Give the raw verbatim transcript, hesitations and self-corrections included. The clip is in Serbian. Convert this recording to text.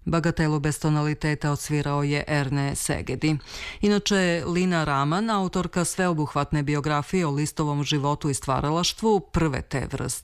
Bagatelu bez tonaliteta odsvirao je Erne Segedi. Inače, Lina Raman, autorka sveobuhvatne biografije o Listovom životu i stvaralaštvu prve te vrste,